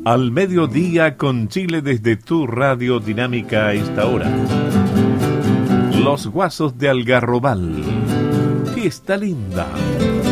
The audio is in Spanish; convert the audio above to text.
Al mediodía con Chile desde tu radio dinámica a esta hora. Los Guasos de Algarrobal. Fiesta linda.